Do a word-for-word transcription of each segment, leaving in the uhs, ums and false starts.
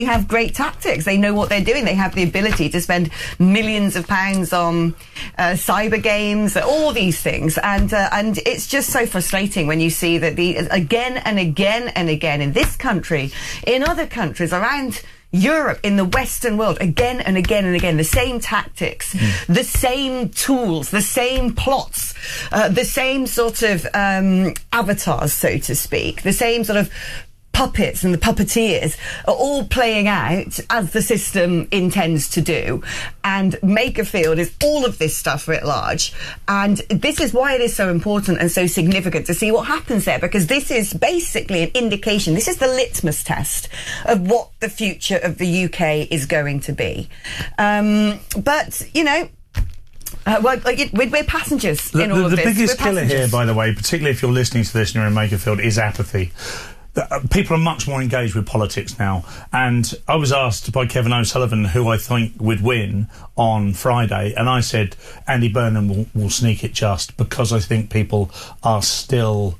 have great tactics. They know what they're doing. They have the ability to spend millions of pounds on uh, cyber games, all these things. And uh, and it's just so frustrating when you see that the again and again and again in this country, in other countries around Europe, in the Western world, again and again and again, the same tactics, mm. the same tools, the same plots, uh, the same sort of um, avatars, so to speak, the same sort of puppets and the puppeteers are all playing out as the system intends to do. And Makerfield is all of this stuff writ large. And this is why it is so important and so significant to see what happens there, because this is basically an indication. This is the litmus test of what the future of the U K is going to be. Um, but, you know, Uh, well, we're, we're passengers the, in all the, of the this. The biggest we're killer here, by the way, particularly if you're listening to this and you're in Makerfield, is apathy. The, uh, people are much more engaged with politics now. And I was asked by Kevin O'Sullivan who I think would win on Friday, and I said Andy Burnham will, will sneak it just, because I think people are still...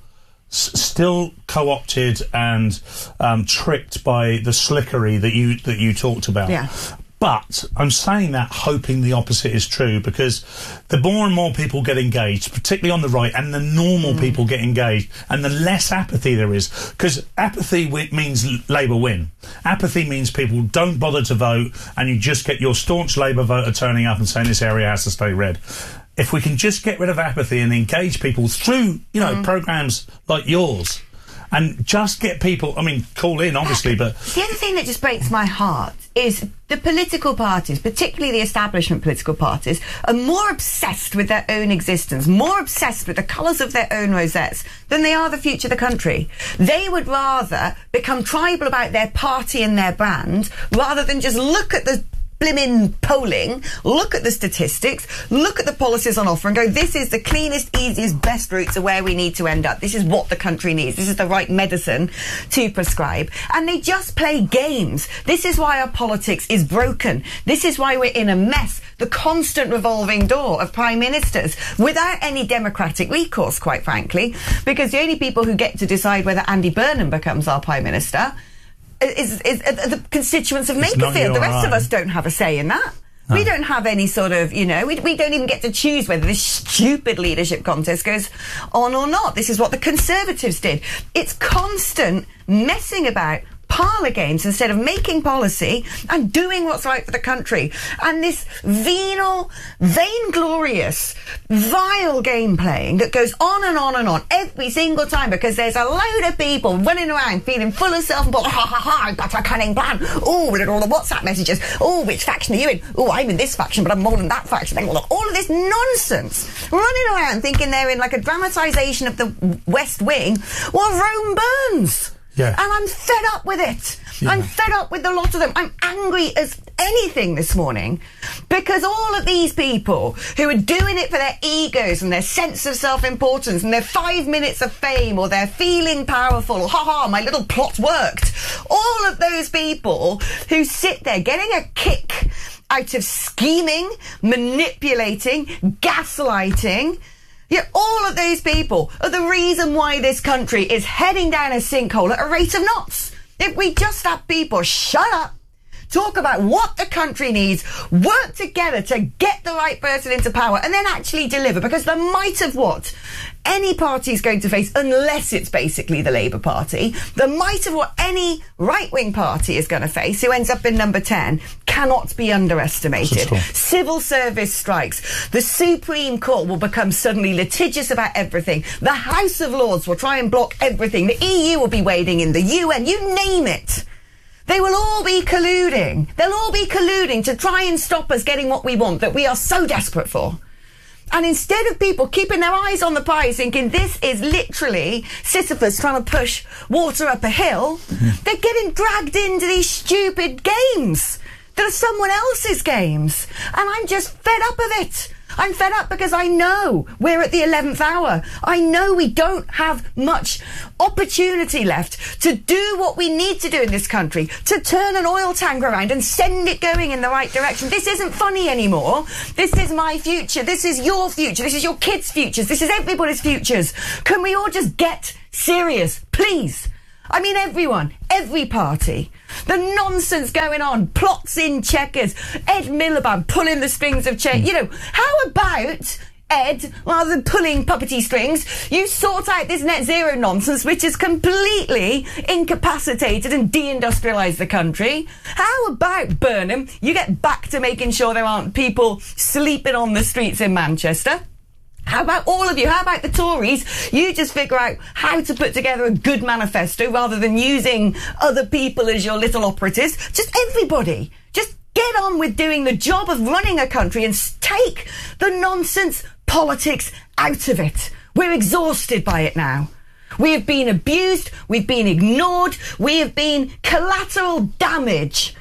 still co-opted and um, tricked by the slickery that you that you talked about. Yeah. But I'm saying that hoping the opposite is true, because the more and more people get engaged, particularly on the right, and the normal mm. people get engaged, and the less apathy there is, because apathy w means Labour win. Apathy means people don't bother to vote, and you just get your staunch Labour voter turning up and saying this area has to stay red. If we can just get rid of apathy and engage people through, you know, mm. programmes like yours, and just get people, I mean, call in, obviously, but... The other thing that just breaks my heart is the political parties, particularly the establishment political parties, are more obsessed with their own existence, more obsessed with the colours of their own rosettes than they are the future of the country. They would rather become tribal about their party and their brand, rather than just look at the blimmin' polling, look at the statistics, look at the policies on offer and go, this is the cleanest, easiest, best route to where we need to end up. This is what the country needs. This is the right medicine to prescribe. And they just play games. This is why our politics is broken. This is why we're in a mess. The constant revolving door of prime ministers without any democratic recourse, quite frankly, because the only people who get to decide whether Andy Burnham becomes our prime minister Is, is, is the constituents of Makerfield. The rest of us don't have a say in that. No. We don't have any sort of, you know, we, we don't even get to choose whether this stupid leadership contest goes on or not. This is what the Conservatives did. It's constant messing about parlour games instead of making policy and doing what's right for the country. And this venal, vainglorious, vile game playing that goes on and on and on every single time, because there's a load of people running around feeling full of self-importance. Ha ha ha, I've got a cunning plan. Oh, look at all the WhatsApp messages. Oh, which faction are you in? Oh, I'm in this faction, but I'm more than that faction. All of this nonsense. Running around thinking they're in like a dramatisation of the West Wing while Rome burns. Yeah. And I'm fed up with it. Yeah. I'm fed up with the lot of them. I'm angry as anything this morning, because all of these people who are doing it for their egos and their sense of self-importance and their five minutes of fame, or they're feeling powerful, or ha ha, my little plot worked. All of those people who sit there getting a kick out of scheming, manipulating, gaslighting. Yeah, all of those people are the reason why this country is heading down a sinkhole at a rate of knots. If we just have people shut up, talk about what the country needs, work together to get the right person into power, and then actually deliver, because the might of what any party is going to face, unless it's basically the Labour Party, the might of what any right-wing party is going to face, who ends up in number ten, cannot be underestimated. Civil service strikes. The Supreme Court will become suddenly litigious about everything. The House of Lords will try and block everything. The E U will be wading in. The U N, you name it. They will all be colluding. They'll all be colluding to try and stop us getting what we want, that we are so desperate for. And instead of people keeping their eyes on the prize, thinking this is literally Sisyphus trying to push water up a hill, mm. they're getting dragged into these stupid games that are someone else's games. And I'm just fed up of it. I'm fed up because I know we're at the eleventh hour. I know we don't have much opportunity left to do what we need to do in this country, to turn an oil tanker around and send it going in the right direction. This isn't funny anymore. This is my future. This is your future. This is your kids' futures. This is everybody's futures. Can we all just get serious, please? I mean, everyone, every party. The nonsense going on, plots in Chequers, Ed Miliband pulling the strings of change. You know, how about, Ed, rather than pulling puppety strings, you sort out this net zero nonsense, which has completely incapacitated and deindustrialised the country? How about, Burnham, you get back to making sure there aren't people sleeping on the streets in Manchester? How about all of you? How about the Tories? You just figure out how to put together a good manifesto rather than using other people as your little operatives. Just everybody. Just get on with doing the job of running a country and take the nonsense politics out of it. We're exhausted by it now. We have been abused. We've been ignored. We have been collateral damage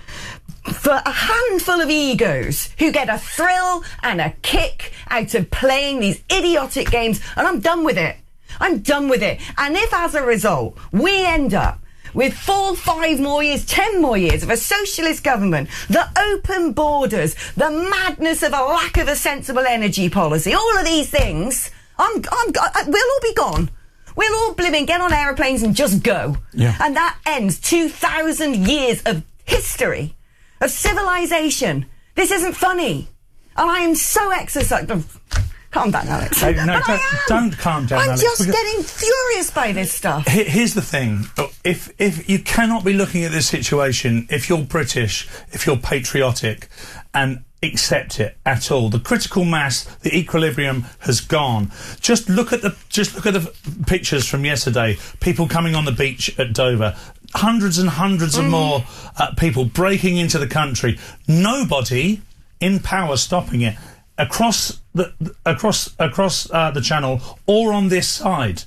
for a handful of egos who get a thrill and a kick out of playing these idiotic games, and I'm done with it. I'm done with it. And if, as a result, we end up with four, five more years, ten more years of a socialist government, the open borders, the madness of a lack of a sensible energy policy, all of these things, I'm, I'm, I, we'll all be gone. We'll all blimmin' get on aeroplanes and just go. Yeah. And that ends two thousand years of history, of civilization. This isn't funny. And I am so exercised. Calm down, Alex. Hey, no, but don't, don't calm down, I'm Alex. just because getting furious by this stuff. here's the thing. If, if you cannot be looking at this situation, if you're British, if you're patriotic, and accept it at all, the critical mass, the equilibrium has gone. Just look at the just look at the pictures from yesterday. People coming on the beach at Dover. Hundreds and hundreds mm. of more uh, people breaking into the country. Nobody in power stopping it across the across across uh, the channel or on this side.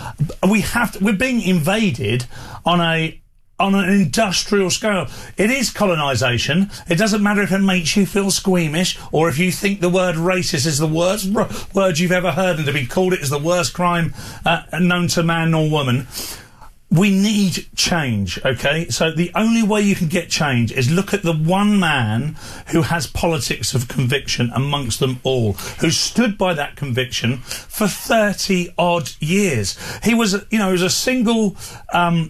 We have to, we're being invaded on a on an industrial scale. It is colonisation. It doesn't matter if it makes you feel squeamish or if you think the word racist is the worst r- word you've ever heard and to be called it is the worst crime uh, known to man or woman. We need change, okay? So the only way you can get change is look at the one man who has politics of conviction amongst them all, who stood by that conviction for thirty odd years. He was, you know, he was a single, um,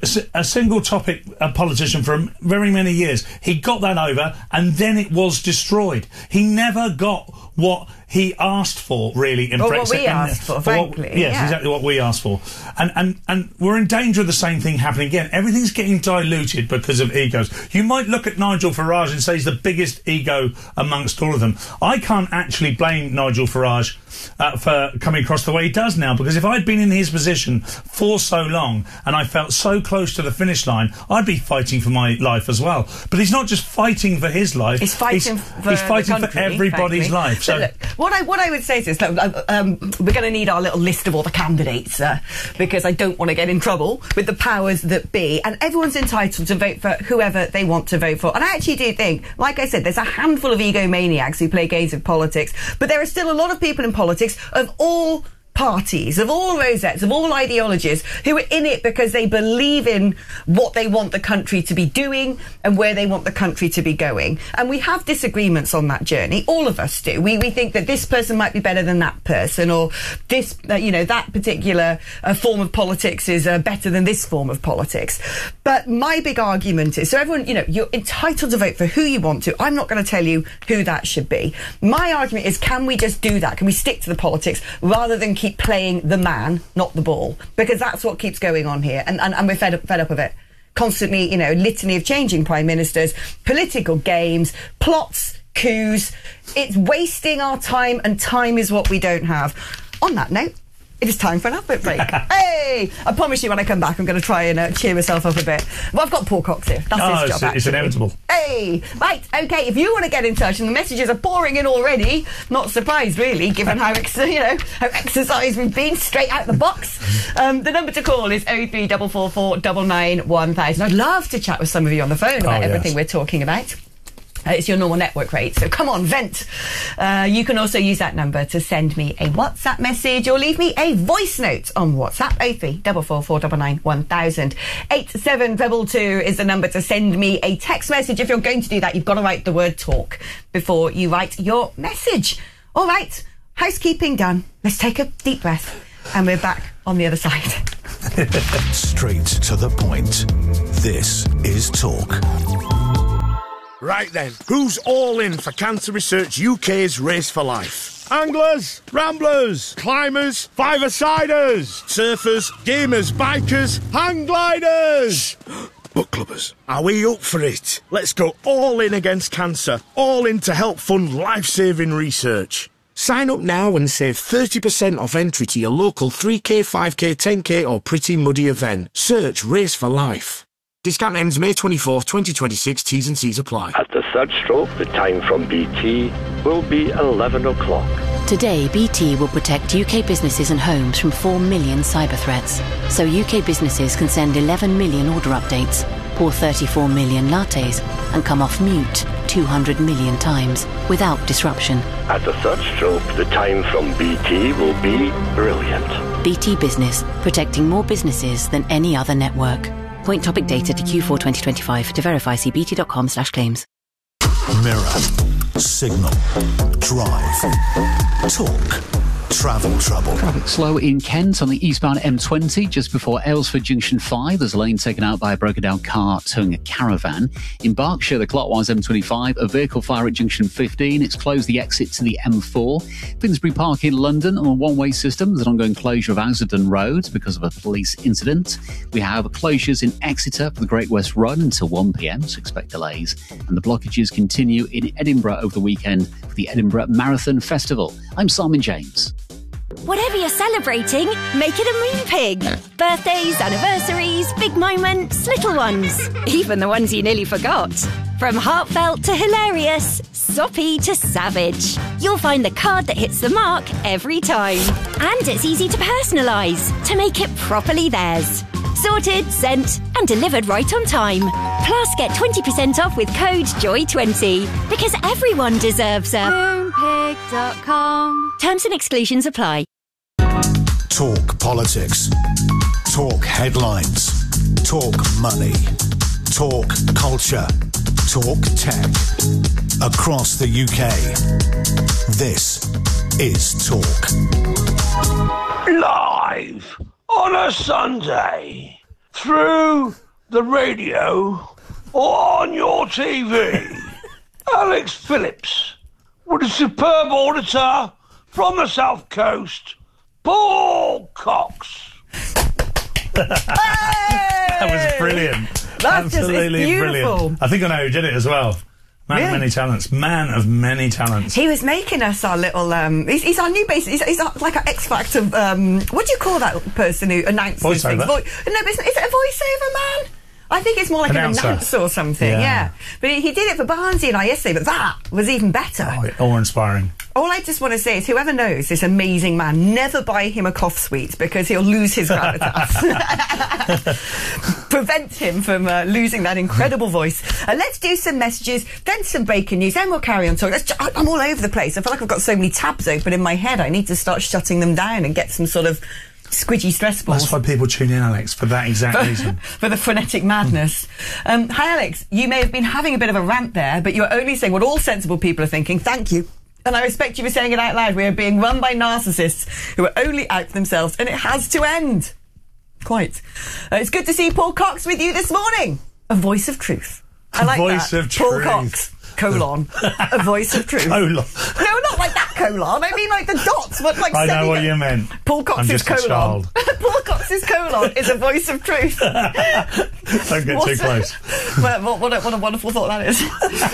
a single topic a politician for very many years. He got that over and then it was destroyed. He never got what he asked for, really, in or Brexit. What we asked for, frankly. What, yes, yeah. exactly what we asked for. And, and, and we're in danger of the same thing happening again. Everything's getting diluted because of egos. You might look at Nigel Farage and say he's the biggest ego amongst all of them. I can't actually blame Nigel Farage uh, for coming across the way he does now, because if I'd been in his position for so long and I felt so close to the finish line, I'd be fighting for my life as well. But he's not just fighting for his life. He's fighting he's, for he's fighting the country, for everybody's frankly. life. So, so look, what I what I would say is this: look, um, we're going to need our little list of all the candidates uh, because I don't want to get in trouble with the powers that be, and everyone's entitled to vote for whoever they want to vote for. And I actually do think, like I said, there's a handful of egomaniacs who play games of politics, but there are still a lot of people in politics of all parties, of all rosettes, of all ideologies, who are in it because they believe in what they want the country to be doing and where they want the country to be going. And we have disagreements on that journey. All of us do. We we think that this person might be better than that person, or this, uh, you know, that particular uh, form of politics is uh, better than this form of politics. But my big argument is, so everyone, you know, you're entitled to vote for who you want to. I'm not going to tell you who that should be. My argument is, can we just do that? Can we stick to the politics rather than keep playing the man, not the ball? Because that's what keeps going on here, and, and, and we're fed up, fed up of it. Constantly, you know, litany of changing prime ministers, political games, plots, coups. It's wasting our time, and time is what we don't have. On that note, it is time for an advert break. Hey! I promise you when I come back I'm going to try and uh, cheer myself up a bit. Well, I've got Paul Cox here. That's oh, his job, it's, actually. It's inevitable. Hey! Right, OK, if you want to get in touch, and the messages are pouring in already, not surprised, really, given how, ex- you know, how exercised we've been, straight out the box. Um, the number to call is oh three four four four nine nine one thousand. I'd love to chat with some of you on the phone about oh, everything yes. we're talking about. Uh, it's your normal network rate, so come on, vent. Uh, you can also use that number to send me a WhatsApp message or leave me a voice note on WhatsApp. oh three four four four nine nine one thousand. eight seven two two is the number to send me a text message. If you're going to do that, you've got to write the word talk before you write your message. All right, housekeeping done. Let's take a deep breath, and we're back on the other side. Straight to the point. This is Talk. Right then, who's all in for Cancer Research U K's Race for Life? Anglers, ramblers, climbers, five-a-siders, surfers, gamers, bikers, hang gliders, book clubbers. Are we up for it? Let's go all in against cancer, all in to help fund life-saving research. Sign up now and save thirty percent off entry to your local three K, five K, ten K or Pretty Muddy event. Search Race for Life. Discount ends May twenty-fourth, twenty twenty-six. T's and C's apply. At the third stroke, the time from B T will be eleven o'clock. Today, B T will protect U K businesses and homes from four million cyber threats. So U K businesses can send eleven million order updates, pour thirty-four million lattes, and come off mute two hundred million times without disruption. At the third stroke, the time from B T will be brilliant. B T Business, protecting more businesses than any other network. Point topic data to Q four twenty twenty-five. To verify, see bt.com slash claims. Mirror, signal, drive, talk, travel trouble. Traffic slow in Kent on the eastbound M twenty just before Aylesford Junction five. There's a lane taken out by a broken down car towing a caravan. In Berkshire, the clockwise M twenty-five, a vehicle fire at Junction fifteen. It's closed the exit to the M four. Finsbury Park in London on a one-way system. There's an ongoing closure of Asden Road because of a police incident. We have closures in Exeter for the Great West Run until one p.m, so expect delays. And the blockages continue in Edinburgh over the weekend for the Edinburgh Marathon Festival. I'm Simon James. Whatever you're celebrating, make it a Moon Pig. Birthdays, anniversaries, big moments, little ones. Even the ones you nearly forgot. From heartfelt to hilarious, soppy to savage. You'll find the card that hits the mark every time. And it's easy to personalise, to make it properly theirs. Sorted, sent, and delivered right on time. Plus, get twenty percent off with code joy twenty. Because everyone deserves a moon pig dot com. Terms and exclusions apply. Talk politics. Talk headlines. Talk money. Talk culture. Talk tech. Across the U K. This is Talk. Live on a Sunday, through the radio or on your T V. Alex Phillips with a superb auditor from the South Coast, Paul Cox. That was brilliant. That's Absolutely just, it's beautiful. Brilliant. I think I know who did it as well. Man Yeah. of many talents. Man of many talents. He was making us our little, um, he's, he's our new base, he's, he's our, like our X Factor, um, what do you call that person who announces Voiceover? things? Vo- no, but is, is it a voiceover man? I think it's more like Announcer. an announcer or something, yeah. Yeah. But he, he did it for Barnsley and I yesterday, but that was even better. Oh, awe-inspiring. All I just want to say is whoever knows this amazing man, never buy him a cough sweet because he'll lose his gravitas. Prevent him from uh, losing that incredible voice. Uh, let's do some messages, then some breaking news, then we'll carry on talking. Let's ju- I'm all over the place. I feel like I've got so many tabs open in my head. I need to start shutting them down and get some sort of squidgy stress balls. That's why people tune in, Alex, for that exact reason. For the frenetic madness. Um, hi, Alex. You may have been having a bit of a rant there, but you're only saying what all sensible people are thinking. Thank you. And I respect you for saying it out loud. We are being run by narcissists who are only out for themselves, and it has to end. Quite. Uh, it's good to see Paul Cox with you this morning. A voice of truth. I like Voice that. of Paul truth. Cox. Colon. A voice of truth. Colon. No, not like that colon. I mean like the dots. But like I know sending what it- you meant. Paul Cox's I'm just a colon. child. Paul Cox's colon is a voice of truth. Don't get What too a- close. What, what, what, a, what a wonderful thought that is.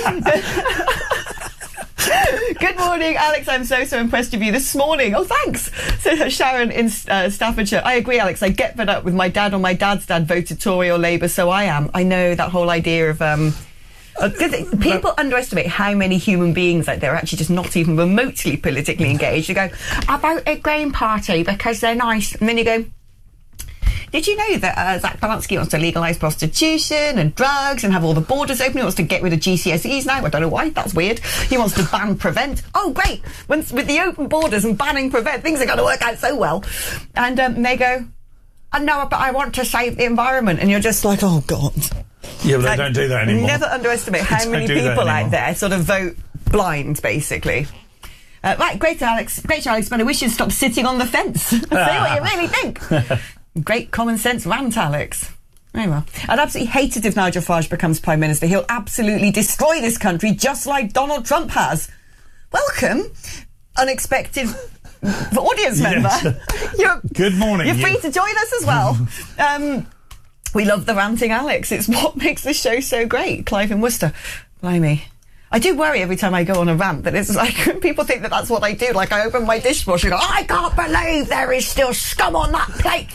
Good morning, Alex. I'm so, so impressed with you this morning. Oh, thanks. So, Sharon in uh, Staffordshire. I agree, Alex. I get fed up with my dad or my dad's dad voted Tory or Labour, so I am. I know that whole idea of... Um, uh, people underestimate how many human beings out there are actually just not even remotely politically engaged. You go, I voted Green Party because they're nice. And then you go... Did you know that uh, Zach Balansky wants to legalise prostitution and drugs and have all the borders open? He wants to get rid of G C S Es now. I don't know why. That's weird. He wants to ban Prevent. Oh, great. When, with the open borders and banning Prevent, things are going to work out so well. And um, they go, oh, no, but I want to save the environment. And you're just like, oh, God. Yeah, but Like, they don't do that anymore. Never underestimate how Don't many do that people out anymore. there sort of vote blind, basically. Uh, right, great, Alex. Great, Alex, but I wish you'd stop sitting on the fence. Say what you really think. Great common sense rant, Alex. Very well. I'd absolutely hate it if Nigel Farage becomes Prime Minister. He'll absolutely destroy this country just like Donald Trump has. Welcome, unexpected audience member. Yes. You're, Good morning. You're free you. to join us as well. um, we love the ranting Alex. It's what makes the show so great. Clive in Worcester. Blimey. I do worry every time I go on a rant that it's like people think that that's what I do. Like I open my dishwasher and go, I can't believe there is still scum on that plate.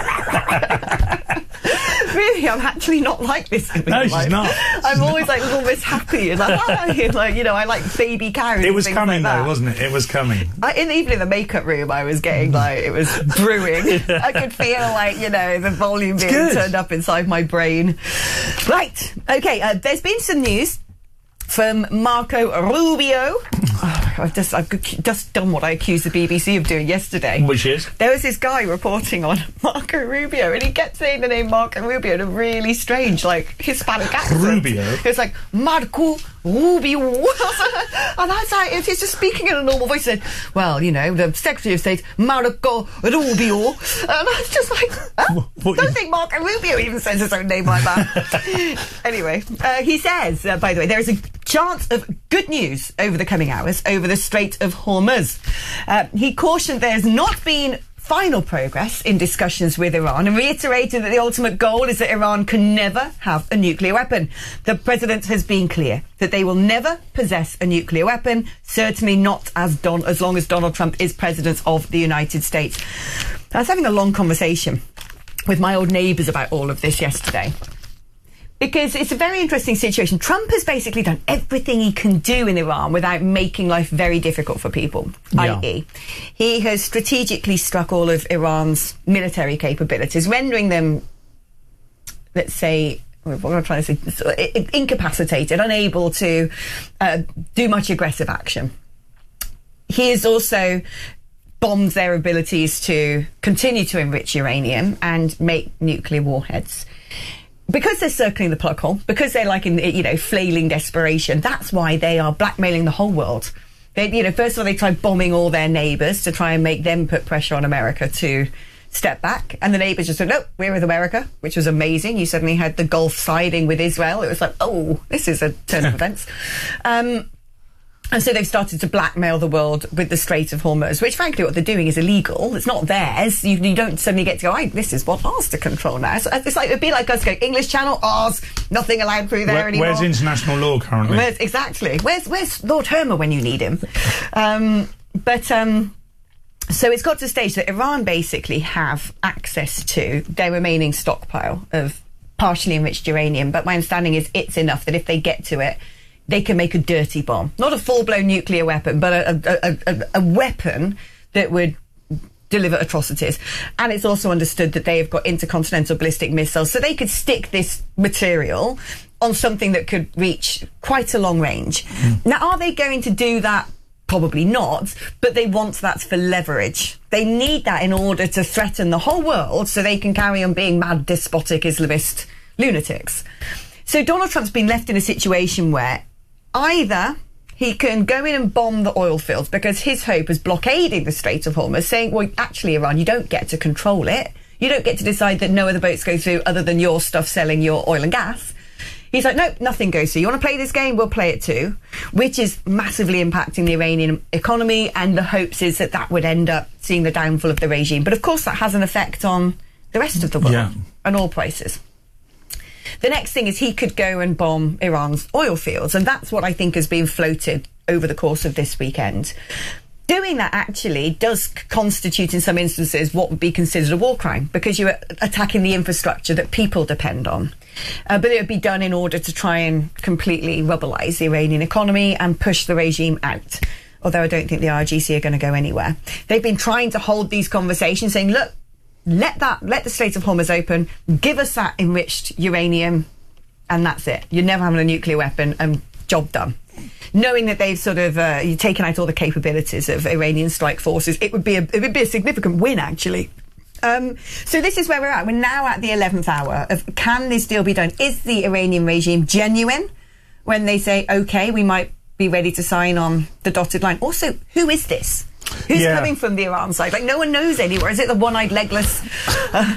Really, I'm actually not like this. In No, she's life. not. I'm She's always not. like almost happy and like, oh, like you know, I like baby carrots. It was and things coming like though, that. wasn't it? It was coming. I, in even in the makeup room, I was getting like it was brewing. I could feel like you know the volume being good. turned up inside my brain. Right, okay. Uh, there's been some news from Marco Rubio. Oh, I've just I've just done what I accused the B B C of doing yesterday. Which is? There was this guy reporting on Marco Rubio, and he kept saying the name Marco Rubio in a really strange, like Hispanic accent. Rubio. It's like Marco Rubio, and that's like if he's just speaking in a normal voice. He said, "Well, you know, the Secretary of State Marco Rubio," and I was just like, oh, What "Don't you- think Marco Rubio even says his own name like that." Anyway, uh, he says, uh, by the way, there is a chance of good news over the coming hours over the Strait of Hormuz. Uh, he cautioned there's not been final progress in discussions with Iran and reiterated that the ultimate goal is that Iran can never have a nuclear weapon. The president has been clear that they will never possess a nuclear weapon, certainly not as, Don- as long as Donald Trump is president of the United States. I was having a long conversation with my old neighbours about all of this yesterday. Because it's a very interesting situation. Trump has basically done everything he can do in Iran without making life very difficult for people, Yeah. that is, he has strategically struck all of Iran's military capabilities, rendering them, let's say, what am I trying to say, so, i- incapacitated, unable to uh, do much aggressive action. He has also bombed their abilities to continue to enrich uranium and make nuclear warheads. Because they're circling the plug hole, because they're like in, you know, flailing desperation, that's why they are blackmailing the whole world. They, you know, first of all, they tried bombing all their neighbours to try and make them put pressure on America to step back. And the neighbours just said, nope, we're with America, which was amazing. You suddenly had the Gulf siding with Israel. It was like, oh, this is a turn of events. Um, And so they've started to blackmail the world with the Strait of Hormuz, which frankly what they're doing is illegal. It's not theirs. You, you don't suddenly get to go, oh, this is what ours to control now. So it's like, it'd be like us going, English Channel, ours, nothing allowed through there Where, anymore. where's international law currently? Where's, exactly. Where's, where's Lord Hermer when you need him? um, but, um, so it's got to the stage that Iran basically have access to their remaining stockpile of partially enriched uranium. But my understanding is it's enough that if they get to it, they can make a dirty bomb. Not a full-blown nuclear weapon, but a, a, a, a weapon that would deliver atrocities. And it's also understood that they have got intercontinental ballistic missiles, so they could stick this material on something that could reach quite a long range. Mm. Now, are they going to do that? Probably not, but they want that for leverage. They need that in order to threaten the whole world so they can carry on being mad, despotic Islamist lunatics. So Donald Trump's been left in a situation where either he can go in and bomb the oil fields because his hope is blockading the Strait of Hormuz, saying, well, actually, Iran, you don't get to control it. You don't get to decide that no other boats go through other than your stuff selling your oil and gas. He's like, nope, nothing goes through. You want to play this game? We'll play it too, which is massively impacting the Iranian economy, and the hopes is that that would end up seeing the downfall of the regime. But of course, that has an effect on the rest of the world, yeah, and oil prices. The next thing is he could go and bomb Iran's oil fields, and that's what I think has been floated over the course of this weekend. Doing that actually does constitute in some instances what would be considered a war crime, because you're attacking the infrastructure that people depend on. Uh, but it would be done in order to try and completely rubbleise the Iranian economy and push the regime out. Although I don't think the I R G C are going to go anywhere. They've been trying to hold these conversations, saying, look, let that, let the Strait of Hormuz open, give us that enriched uranium, and that's it. You're never having a nuclear weapon, and job done. Knowing that they've sort of uh, taken out all the capabilities of Iranian strike forces, it would be a, it would be a significant win, actually. Um, so this is where we're at. We're now at the eleventh hour of, can this deal be done? Is the Iranian regime genuine when they say, OK, we might be ready to sign on the dotted line? Also, who is this? Who's yeah. coming from the Iran side? Like, no one knows anywhere. Is it the one-eyed, legless uh,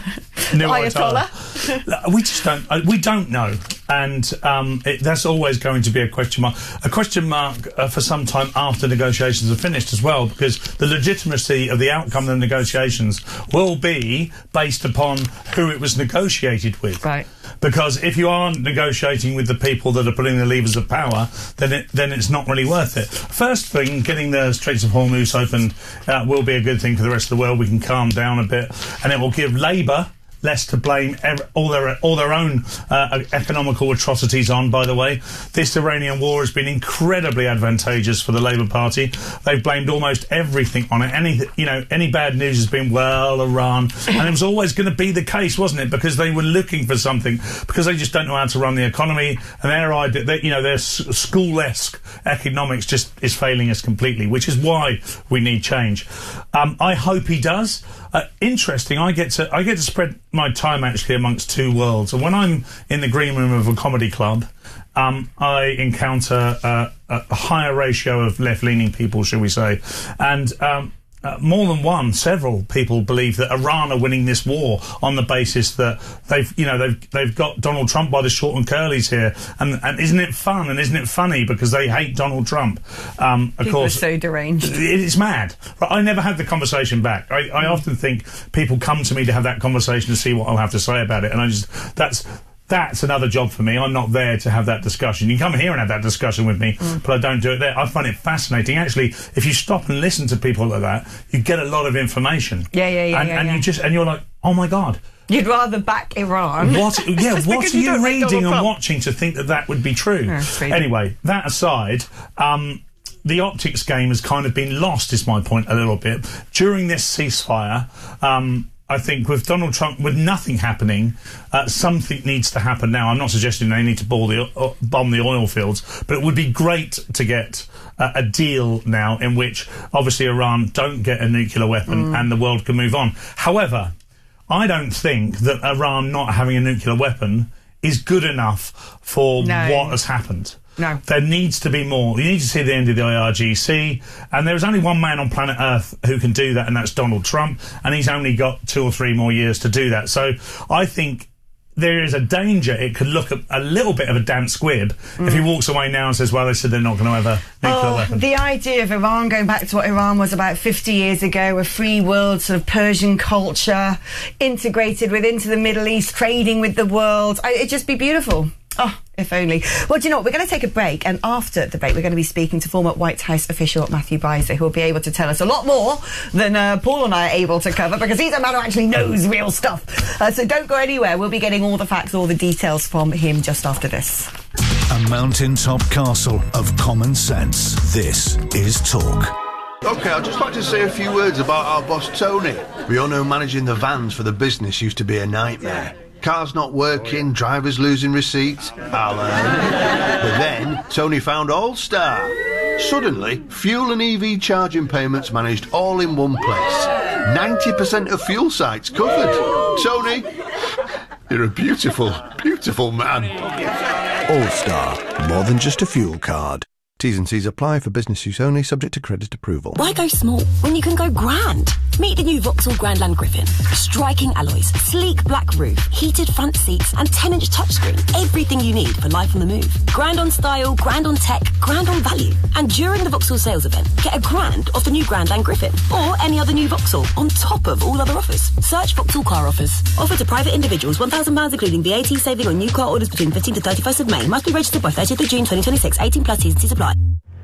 New Ayatollah. Ayatollah. We just don't. uh, We don't know, and um, it, that's always going to be a question mark. A question mark uh, for some time after negotiations are finished as well, because the legitimacy of the outcome of the negotiations will be based upon who it was negotiated with. Right. Because if you aren't negotiating with the people that are pulling the levers of power, then it, then it's not really worth it. First thing, getting the Straits of Hormuz opened uh, will be a good thing for the rest of the world. We can calm down a bit, and it will give Labour less to blame ev- all their all their own uh, economical atrocities on. By the way, this Iranian war has been incredibly advantageous for the Labour Party. They've blamed almost everything on it. Any you know any bad news has been, well, Iran, and it was always going to be the case, wasn't it? Because they were looking for something, because they just don't know how to run the economy, and their idea, they, you know, their s- school-esque economics just is failing us completely, which is why we need change. Um, I hope he does. Uh, interesting. I get to I get to spread my time actually amongst two worlds, and when I'm in the green room of a comedy club, um, I encounter uh, a higher ratio of left-leaning people, shall we say, and um, uh, more than one, several people believe that Iran are winning this war on the basis that they've, you know, they've they've got Donald Trump by the short and curlies here, and, and isn't it fun and isn't it funny because they hate Donald Trump? Um, of People course, are so deranged. It's mad. But I never had the conversation back. I, I often think people come to me to have that conversation to see what I'll have to say about it, and I just that's. That's another job for me. I'm not there to have that discussion. You can come here and have that discussion with me, mm. but I don't do it there. I find it fascinating. Actually, if you stop and listen to people like that, you get a lot of information. Yeah, yeah, yeah. And, yeah, and yeah. you just and you're like, oh my God. You'd rather back Iran. What? Yeah. What are you you reading and Trump. watching to think that that would be true? Yeah, anyway, that aside. Um, The optics game has kind of been lost, is my point, a little bit. During this ceasefire, um, I think with Donald Trump, with nothing happening, uh, something needs to happen now. I'm not suggesting they need to ball the, uh, bomb the oil fields, but it would be great to get uh, a deal now in which, obviously, Iran don't get a nuclear weapon mm. and the world can move on. However, I don't think that Iran not having a nuclear weapon is good enough for no. what has happened. No. There needs to be more. You need to see the end of the I R G C, and there is only one man on planet Earth who can do that, and that's Donald Trump, and he's only got two or three more years to do that. So I think there is a danger it could look a, a little bit of a damp squib mm. if he walks away now and says, well, they said they're not going to have a nuclear oh, weapon. The idea of Iran going back to what Iran was about fifty years ago, a free world, sort of Persian culture, integrated with into the Middle East, trading with the world, I, it'd just be beautiful. Oh, if only. Well, do you know what? We're going to take a break, and after the break, we're going to be speaking to former White House official Matthew Beiser, who will be able to tell us a lot more than uh, Paul and I are able to cover, because he's a man who actually knows real stuff. Uh, so don't go anywhere. We'll be getting all the facts, all the details from him just after this. A mountaintop castle of common sense. This is Talk. OK, I'd just like to say a few words about our boss, Tony. We all know managing the vans for the business used to be a nightmare. Cars not working, drivers losing receipts. Alan. But then, Tony found All-Star. Suddenly, fuel and E V charging payments managed all in one place. ninety percent of fuel sites covered. Tony, you're a beautiful, beautiful man. All-Star, more than just a fuel card. T's and C's apply for business use only, subject to credit approval. Why go small when you can go grand? Meet the new Vauxhall Grandland Griffin. Striking alloys, sleek black roof, heated front seats and ten inch touchscreen. Everything you need for life on the move. Grand on style, grand on tech, grand on value. And during the Vauxhall sales event, get a grand off the new Grandland Griffin or any other new Vauxhall on top of all other offers. Search Vauxhall car offers. Offered to private individuals, one thousand pounds including V A T saving on new car orders between fifteenth to thirty-first of May. Must be registered by thirtieth of June twenty twenty-six. eighteen plus T's and C's apply.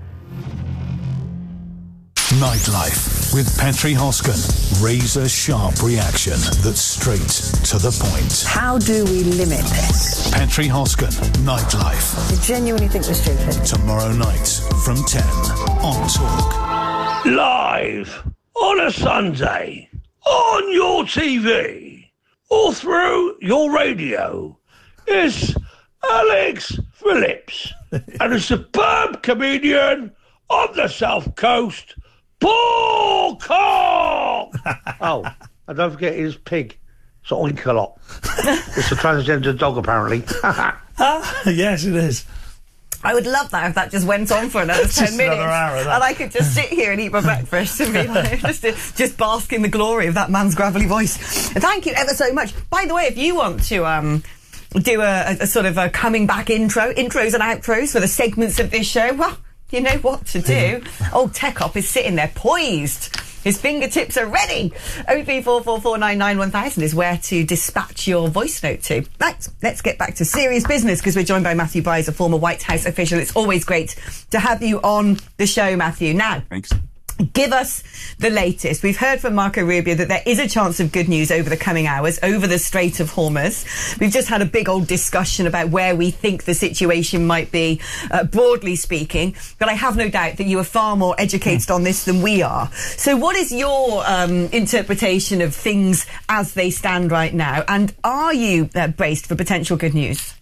Nightlife with Petri Hosken. Razor sharp reaction that's straight to the point. How do we limit this? Petri Hosken, Nightlife. I genuinely think we're stupid. Tomorrow night from ten on Talk. Live on a Sunday on your T V or through your radio. It's Alex Phillips and a superb comedian on the South Coast, Paul Cox! Oh, and don't forget his pig. It's oink a lot. It's a transgender dog, apparently. Ah, yes, it is. I would love that if that just went on for another ten minutes, another hour of that. and I could just sit here and eat my breakfast and be like, just, just bask in the glory of that man's gravelly voice. Thank you ever so much. By the way, if you want to um, do a, a sort of a coming back intro, intros and outros for the segments of this show, well, you know what to do. Old Tech Op is sitting there poised. His fingertips are ready. oh three four four four nine nine one thousand is where to dispatch your voice note to. Right, let's get back to serious business because we're joined by Matthew Byers, a former White House official. It's always great to have you on the show, Matthew. Now, thanks. Give us the latest. We've heard from Marco Rubio that there is a chance of good news over the coming hours over the Strait of Hormuz. We've just had a big old discussion about where we think the situation might be, uh, broadly speaking. But I have no doubt that you are far more educated on this than we are. So what is your um, interpretation of things as they stand right now? And are you uh, braced for potential good news?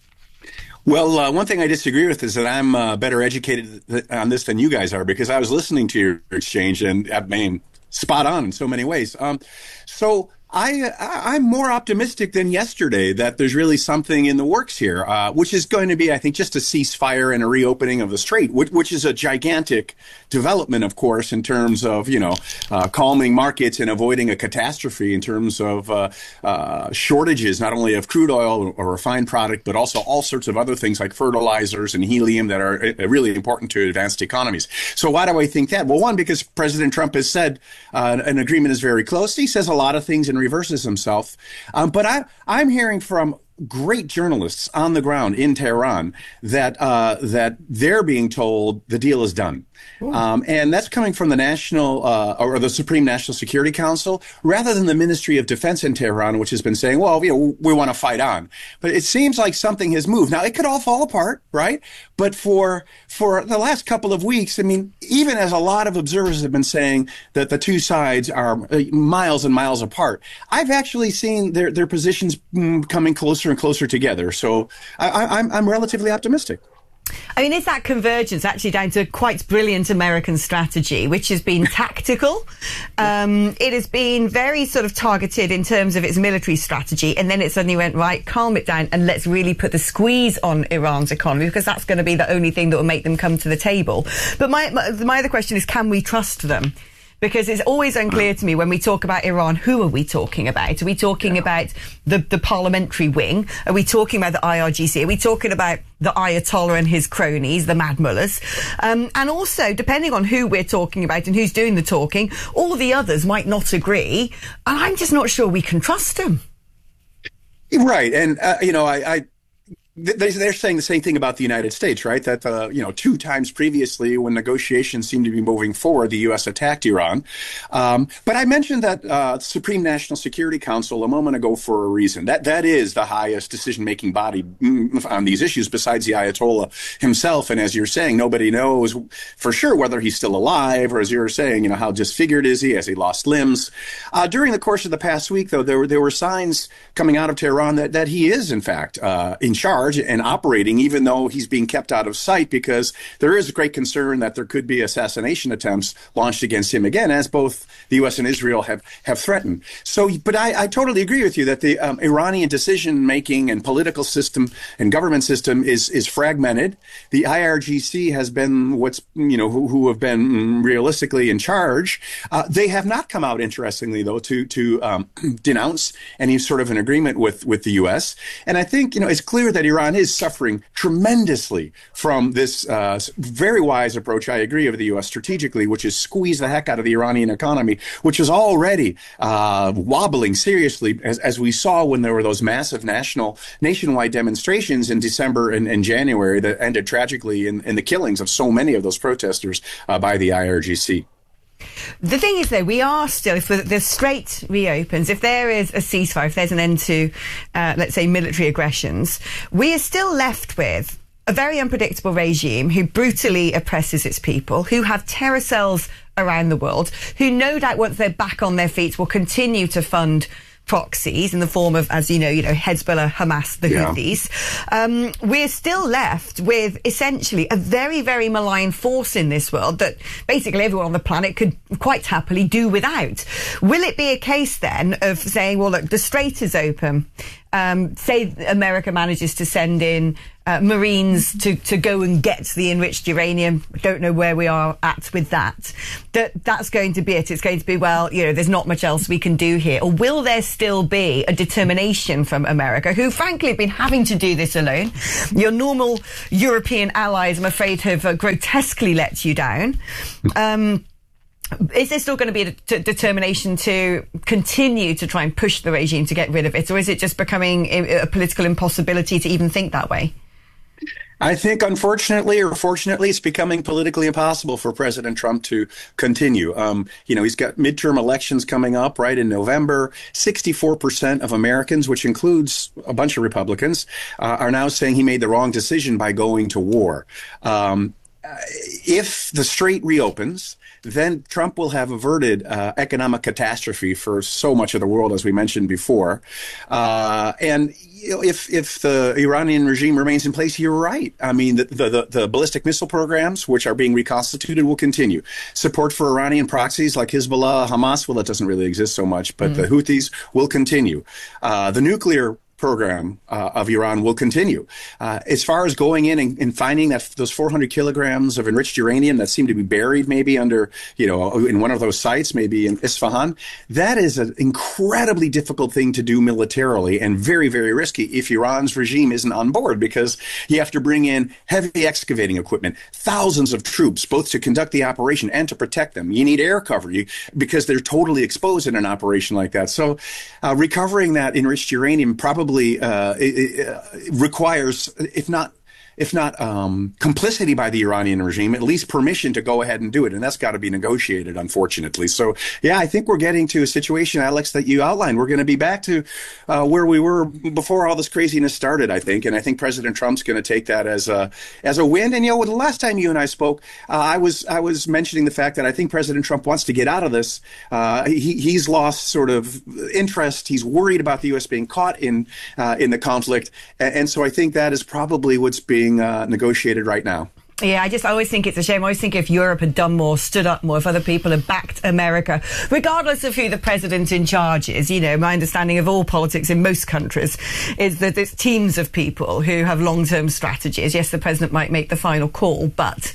Well, uh, one thing I disagree with is that I'm uh, better educated th- on this than you guys are, because I was listening to your exchange and I mean, spot on in so many ways. Um, so I, I, I'm more optimistic than yesterday that there's really something in the works here, uh, which is going to be, I think, just a ceasefire and a reopening of the strait, which, which is a gigantic development, of course, in terms of, you know, uh, calming markets and avoiding a catastrophe in terms of uh, uh, shortages, not only of crude oil or refined product, but also all sorts of other things like fertilizers and helium that are uh, really important to advanced economies. So why do I think that? Well, one, because President Trump has said uh, an agreement is very close. He says a lot of things in reverses himself. Um, but I, I'm hearing from great journalists on the ground in Tehran that uh, that they're being told the deal is done. Um, and that's coming from the National uh, or the Supreme National Security Council, rather than the Ministry of Defense in Tehran, which has been saying, well, you know, we want to fight on. But it seems like something has moved. Now, it could all fall apart, right? But for for the last couple of weeks, I mean, even as a lot of observers have been saying that the two sides are miles and miles apart, I've actually seen their their positions mm, coming closer and closer together. So I, I, I'm I'm relatively optimistic. I mean, is that convergence actually down to a quite brilliant American strategy, which has been tactical? Um, it has been very sort of targeted in terms of its military strategy, and then it suddenly went, right, calm it down and let's really put the squeeze on Iran's economy, because that's going to be the only thing that will make them come to the table. But my, my, my other question is, can we trust them? Because it's always unclear to me when we talk about Iran, who are we talking about? Are we talking yeah. about the, the parliamentary wing? Are we talking about the I R G C? Are we talking about the Ayatollah and his cronies, the mad mullahs? Um, and also, depending on who we're talking about and who's doing the talking, all the others might not agree. And I'm just not sure we can trust them. Right. And, uh, you know, I... I they're saying the same thing about the United States, right? That, uh, you know, two times previously when negotiations seemed to be moving forward, the U S attacked Iran. Um, but I mentioned that uh, Supreme National Security Council a moment ago for a reason. That That is the highest decision-making body on these issues besides the Ayatollah himself. And as you're saying, nobody knows for sure whether he's still alive, or as you're saying, you know, how disfigured is he? Has he lost limbs? Uh, during the course of the past week, though, there were, there were signs coming out of Tehran that, that he is, in fact, uh, in charge and operating, even though he's being kept out of sight, because there is a great concern that there could be assassination attempts launched against him again, as both the U S and Israel have, have threatened. So, but I, I totally agree with you that the um, Iranian decision-making and political system and government system is, is fragmented. The I R G C has been what's, you know, who, who have been realistically in charge. Uh, they have not come out, interestingly, though, to, to um, denounce any sort of an agreement with, with the U S. And I think, you know, it's clear that Iran is suffering tremendously from this uh, very wise approach, I agree, of the U S strategically, which is squeeze the heck out of the Iranian economy, which is already uh, wobbling seriously, as, as we saw when there were those massive national, nationwide demonstrations in December and, and January that ended tragically in, in the killings of so many of those protesters uh, by the I R G C. The thing is, though, we are still, if the strait reopens, if there is a ceasefire, if there's an end to, uh, let's say, military aggressions, we are still left with a very unpredictable regime who brutally oppresses its people, who have terror cells around the world, who no doubt once they're back on their feet will continue to fund proxies in the form of, as you know, you know, Hezbollah, Hamas, the yeah. Houthis. Um, we're still left with essentially a very, very malign force in this world that basically everyone on the planet could quite happily do without. Will it be a case then of saying, well, look, the strait is open. Um, say America manages to send in uh, Marines to, to go and get the enriched uranium. I don't know where we are at with that. That that's going to be it. It's going to be, well, you know, there's not much else we can do here. Or will there still be a determination from America, who frankly have been having to do this alone? Your normal European allies, I'm afraid, have uh, grotesquely let you down. Um, Is there still going to be a d- determination to continue to try and push the regime to get rid of it, or is it just becoming a, a political impossibility to even think that way? I think, unfortunately or fortunately, it's becoming politically impossible for President Trump to continue. Um, you know, he's got midterm elections coming up right in November. sixty-four percent of Americans, which includes a bunch of Republicans, uh, are now saying he made the wrong decision by going to war. Um, if the strait reopens, then Trump will have averted uh, economic catastrophe for so much of the world, as we mentioned before. Uh, and you know, if if the Iranian regime remains in place, you're right. I mean, the, the, the ballistic missile programs, which are being reconstituted, will continue. Support for Iranian proxies like Hezbollah, Hamas, well, that doesn't really exist so much, but mm-hmm. the Houthis will continue. Uh, the nuclear program uh, of Iran will continue. Uh, as far as going in and, and finding that those four hundred kilograms of enriched uranium that seem to be buried maybe under, you know, in one of those sites, maybe in Isfahan, that is an incredibly difficult thing to do militarily and very, very risky if Iran's regime isn't on board, because you have to bring in heavy excavating equipment, thousands of troops, both to conduct the operation and to protect them. You need air cover you, because they're totally exposed in an operation like that. So uh, recovering that enriched uranium probably Uh, it, it, uh, requires, if not if not um, complicity by the Iranian regime, at least permission to go ahead and do it. And that's got to be negotiated, unfortunately. So, yeah, I think we're getting to a situation, Alex, that you outlined. We're going to be back to uh, where we were before all this craziness started, I think. And I think President Trump's going to take that as a as a win. And, you know, the last time you and I spoke, uh, I was I was mentioning the fact that I think President Trump wants to get out of this. Uh, he, he's lost sort of interest. He's worried about the U S being caught in uh, in the conflict. And, and so I think that is probably what's being uh, negotiated right now. Yeah, I just I always think it's a shame. I always think if Europe had done more, stood up more, if other people had backed America, regardless of who the president in charge is. You know, my understanding of all politics in most countries is that it's teams of people who have long-term strategies. Yes, the president might make the final call, but...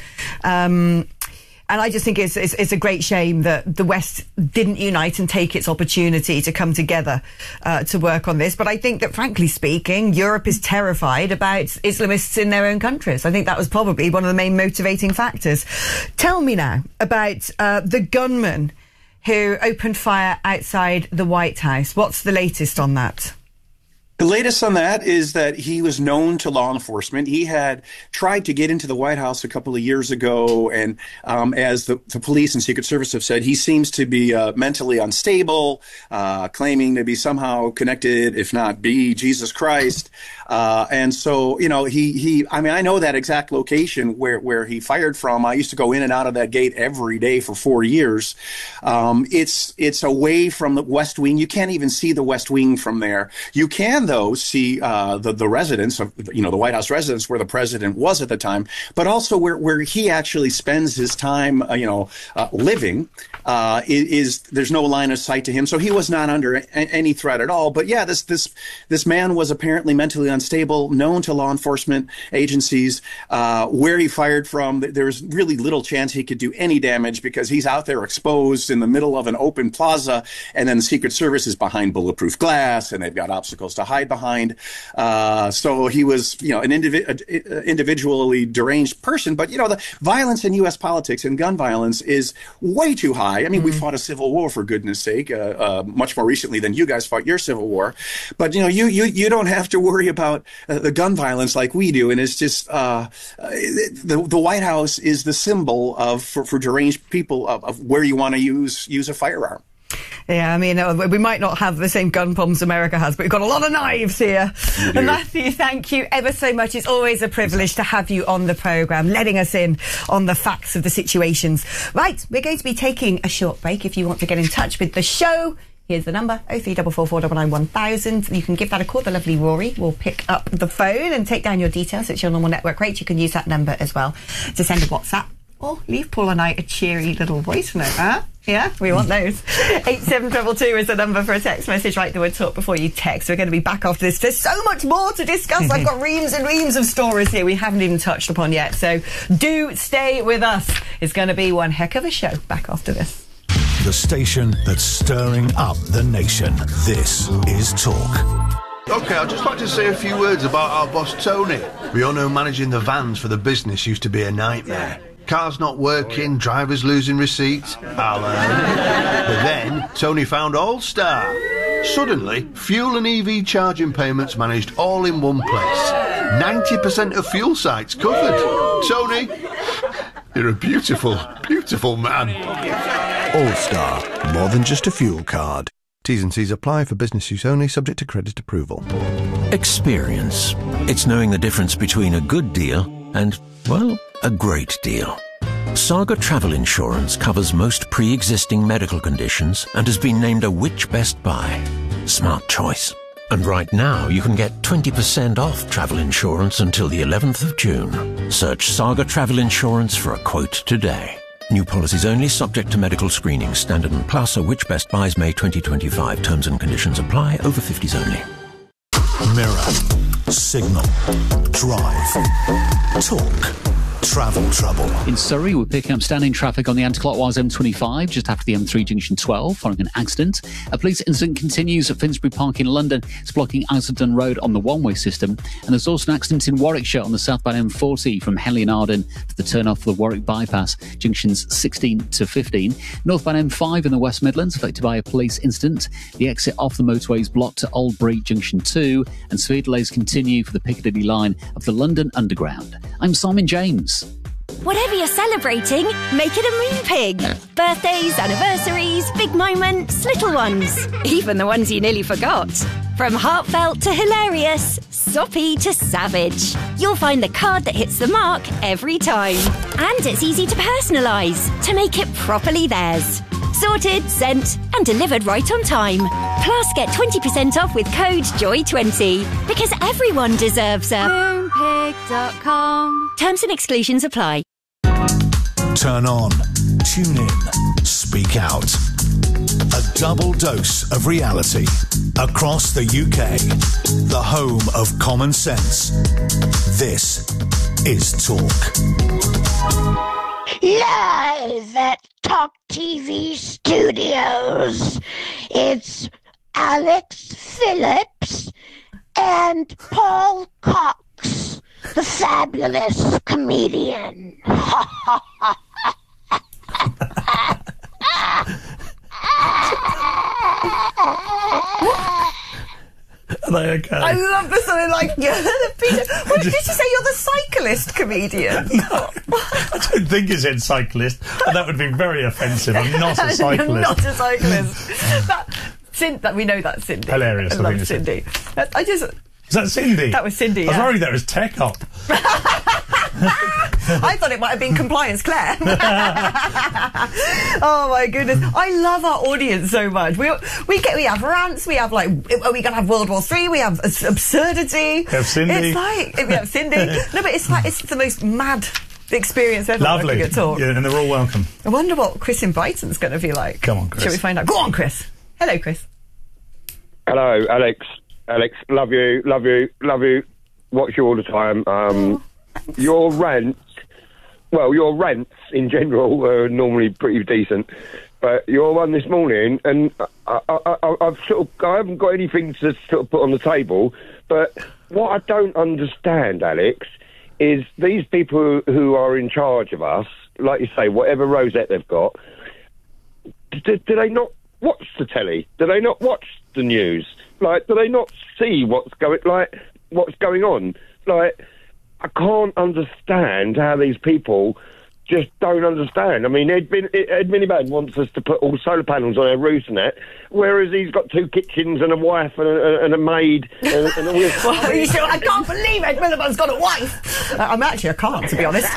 Um, And I just think it's, it's, it's a great shame that the West didn't unite and take its opportunity to come together uh, to work on this. But I think that, frankly speaking, Europe is terrified about Islamists in their own countries. I think that was probably one of the main motivating factors. Tell me now about uh, the gunman who opened fire outside the White House. What's the latest on that? The latest on that is that he was known to law enforcement. He had tried to get into the White House a couple of years ago, and um, as the, the police and Secret Service have said, he seems to be uh, mentally unstable, uh, claiming to be somehow connected, if not be Jesus Christ. Uh, and so, you know, he, he, I mean, I know that exact location where, where he fired from. I used to go in and out of that gate every day for four years. Um, it's, it's away from the West Wing. You can't even see the West Wing from there. You can, though, see, uh, the, the residence of, you know, the White House residence where the president was at the time, but also where, where he actually spends his time, uh, you know, uh, living, uh, is, is, there's no line of sight to him. So he was not under a, any threat at all. But yeah, this, this, this man was apparently mentally unstable, known to law enforcement agencies. Uh, where he fired from, there's really little chance he could do any damage because he's out there exposed in the middle of an open plaza, and then the Secret Service is behind bulletproof glass, and they've got obstacles to hide behind. Uh, so he was, you know, an indivi- individually deranged person. But, you know, the violence in U S politics and gun violence is way too high. I mean, mm-hmm. we fought a civil war, for goodness sake, uh, uh, much more recently than you guys fought your civil war. But, you know, you, you, you don't have to worry about uh, the gun violence like we do. And it's just uh, the, the White House is the symbol of for, for deranged people of, of where you want to use use a firearm. Yeah, I mean, uh, we might not have the same gun problems America has, but we've got a lot of knives here. And Matthew, thank you ever so much. It's always a privilege to have you on the programme, letting us in on the facts of the situations. Right, we're going to be taking a short break. If you want to get in touch with the show, here's the number, oh three four four, four nine nine, one thousand. You can give that a call. The lovely Rory will pick up the phone and take down your details. It's your normal network rate. You can use that number as well to send a WhatsApp or leave Paul and I a cheery little voice note. Huh? Yeah, we want those. eight seven two two is the number for a text message. Write the word talk before you text. We're going to be back after this. There's so much more to discuss. I've got reams and reams of stories here we haven't even touched upon yet. So do stay with us. It's going to be one heck of a show. Back after this. The station that's stirring up the nation. This is Talk. OK, I'd just like to say a few words about our boss Tony. We all know managing the vans for the business used to be a nightmare. Cars not working, drivers losing receipts, Alan. But then, Tony found All-Star. Suddenly, fuel and E V charging payments managed all in one place. ninety percent of fuel sites covered. Tony, you're a beautiful, beautiful man. All-Star, more than just a fuel card. T's and C's apply for business use only, subject to credit approval. Experience. It's knowing the difference between a good deal and, well, a great deal. Saga Travel Insurance covers most pre-existing medical conditions and has been named a Which Best Buy. Smart choice. And right now you can get twenty percent off travel insurance until the eleventh of June. Search Saga Travel Insurance for a quote today. New policies only, subject to medical screening. Standard and Plus are Which Best Buys May twenty twenty-five. Terms and conditions apply. Over fifties only. Mirror, Signal, Drive, Talk, Travel Trouble. In Surrey, we're picking up standing traffic on the anti-clockwise M twenty-five just after the M three junction twelve following an accident. A police incident continues at Finsbury Park in London. It's blocking Islington Road on the one-way system. And there's also an accident in Warwickshire on the southbound M forty from Henley and Arden to the turn-off for the Warwick bypass, junctions sixteen to fifteen. Northbound M five in the West Midlands affected by a police incident. The exit off the motorway is blocked to Oldbury junction two, and severe delays continue for the Piccadilly line of the London Underground. I'm Simon James. Whatever you're celebrating, make it a moon pig. Birthdays, anniversaries, big moments, little ones. Even the ones you nearly forgot. From heartfelt to hilarious, soppy to savage. You'll find the card that hits the mark every time. And it's easy to personalise, to make it properly theirs. Sorted, sent and delivered right on time. Plus get twenty percent off with code joy twenty. Because everyone deserves a moon pig dot com. Terms and exclusions apply. Turn on, tune in, speak out. A double dose of reality across the U K. The home of common sense. This is Talk. Live at Talk T V Studios, it's Alex Phillips and Paul Cox, the fabulous comedian. Are they okay? I love the something like, yeah, the Peter. What did you say? You're the cyclist comedian? No, I don't think he said cyclist. That would be very offensive. I'm not a cyclist. Not a cyclist. that, Cindy, that, we know that's Cindy. Hilarious. I, I love think Cindy. I, I just... Is that Cindy? That was Cindy, I was yeah. worried that was Tech Up. I thought it might have been Compliance Claire. Oh my goodness. I love our audience so much. We we get we have rants, we have like are we gonna have World War Three, we have absurdity. We have Cindy. It's like we have Cindy. No, but it's like it's the most mad experience ever. Lovely. At Talk. Yeah, and they're all welcome. I wonder what Chris in Brighton's gonna be like. Come on, Chris. Shall we find out? Go on, Chris. Hello, Chris. Hello, Alex. Alex, love you, love you, love you. Watch you all the time. Um, your rants, well, your rants in general are normally pretty decent, but your one this morning, and I, I, I, I've sort of, I haven't got anything to sort of put on the table, but what I don't understand, Alex, is these people who are in charge of us, like you say, whatever rosette they've got, do, do they not watch the telly? Do they not watch the news? Like, do they not see what's going, like, what's going on? Like, I can't understand how these people just don't understand. I mean, Ed, Bin, Ed Miliband wants us to put all solar panels on our roofs and that, whereas he's got two kitchens and a wife and a, and a maid and, and all this. Well, you sure? I can't believe Ed Miliband's got a wife. Uh, I'm actually, I can't, to be honest.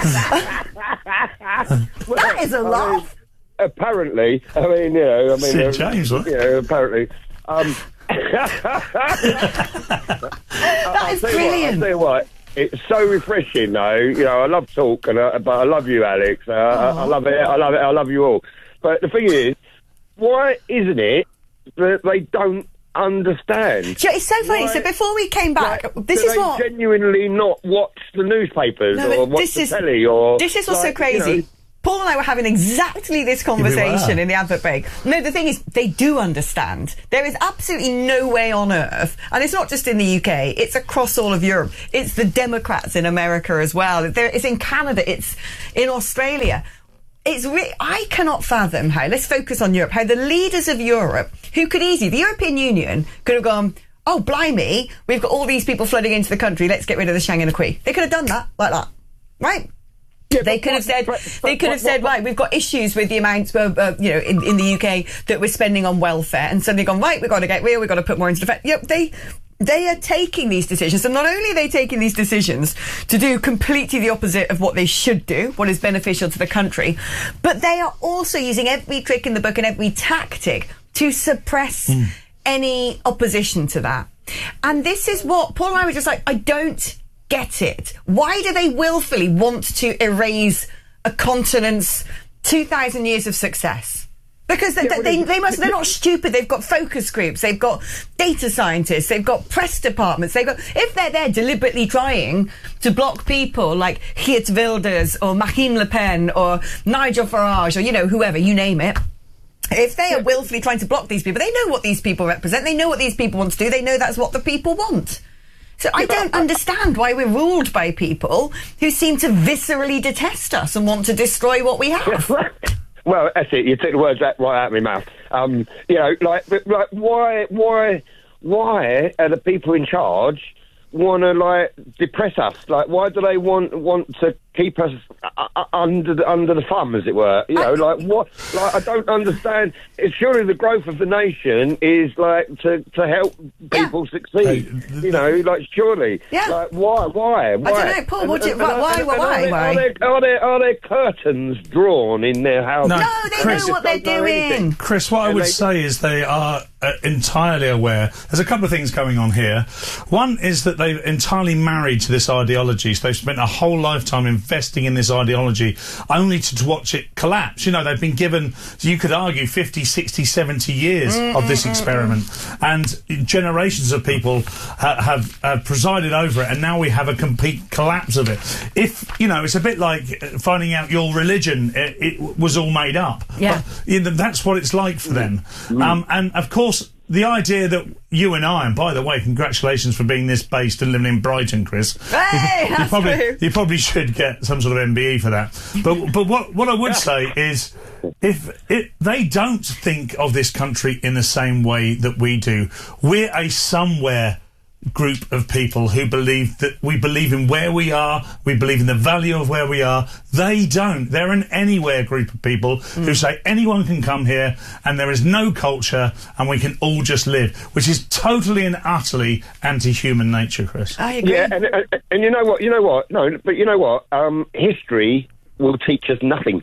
That is a laugh. I mean, apparently, I mean, you know, I mean, Sid uh, James, you know, apparently. Um, that is I'll brilliant. What, I'll tell you what, it's so refreshing, though. You know, I love talk, and I, but I love you, Alex. Uh, I, I love it. I love it. I love you all. But the thing is, why isn't it that they don't understand? Do you know, it's so funny. Why- So before we came back, Like, this do is they what genuinely not watch the newspapers No, or but watch this the is- telly or this is what's so like, crazy. you know, Paul and I were having exactly this conversation were. in the advert break. No, the thing is, they do understand. There is absolutely no way on earth, and it's not just in the U K, it's across all of Europe. It's the Democrats in America as well. There, it's in Canada, it's in Australia. It's re- I cannot fathom how, let's focus on Europe, how the leaders of Europe, who could easily, the European Union could have gone, oh, blimey, we've got all these people flooding into the country, let's get rid of the Schengen Acquis. They could have done that, like that. Right? Yeah, they but could what- have said, but- they but could have what- said, what- right, we've got issues with the amount, uh, uh, you know, in, in the U K that we're spending on welfare, and suddenly gone, right, we've got to get real, we've got to put more into defence. Yep, they, they are taking these decisions, and not only are they taking these decisions to do completely the opposite of what they should do, what is beneficial to the country, but they are also using every trick in the book and every tactic to suppress mm. any opposition to that. And this is what Paul and I were just like, I don't get it. Why do they willfully want to erase a continent's two thousand years of success? Because they, Yeah, they, well, they must, they're not stupid. They've got focus groups. They've got data scientists. They've got press departments. They've got, if they're there deliberately trying to block people like Geert Wilders or Marine Le Pen or Nigel Farage or, you know, whoever, you name it. If they are willfully trying to block these people, they know what these people represent. They know what these people want to do. They know that's what the people want. So I don't understand why we're ruled by people who seem to viscerally detest us and want to destroy what we have. Well, that's it. You took the words right out of my mouth. Um, you know, like, but, like, why, why, why are the people in charge want to like depress us? Like, why do they want want to keep us uh, under the, under the thumb, as it were? You know, like what? Like, I don't understand. It's surely the growth of the nation is like to to help people yeah. succeed. Hey, you know, like surely. Yeah. Like why? Why? Why? I don't know, Paul. What do you, and, why? And, Why? and, Why? and Why? Are there, are there are there curtains drawn in their house? No, no they Chris, know what they're doing. Chris, what I would they, say is they are uh, entirely aware. There's a couple of things going on here. One is that they've entirely married to this ideology. So they've spent a whole lifetime investing in this ideology only to, to watch it collapse. You know, they've been given, you could argue, fifty, sixty, seventy years mm-hmm. of this experiment. And generations of people ha- have, have presided over it, and now we have a complete collapse of it. If, you know, it's a bit like finding out your religion, it, it was all made up. Yeah. But, you know, that's what it's like for them. Mm-hmm. Um, and, of course, the idea that you and I, and by the way, congratulations for being this based and living in Brighton, Chris. Hey, you, that's you probably true. you probably should get some sort of M B E for that. But but what what I would say is, if it, they don't think of this country in the same way that we do, we're a somewhere group of people who believe that we believe in where we are, we believe in the value of where we are. They don't. They're an anywhere group of people mm. who say anyone can come here and there is no culture and we can all just live, which is totally and utterly anti-human nature, Chris. I agree. Yeah, and, and, and you know what? You know what? No, but you know what? Um, history will teach us nothing.